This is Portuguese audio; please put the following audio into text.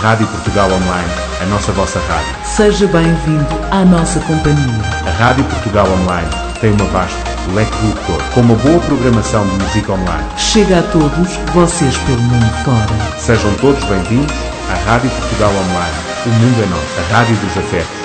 Rádio Portugal Online, a vossa rádio. Seja bem-vindo à nossa companhia. A Rádio Portugal Online tem uma vasta leque produtor, com uma boa programação de música online. Chega a todos vocês pelo mundo fora. Sejam todos bem-vindos à Rádio Portugal Online. O mundo é nosso, a rádio dos afetos.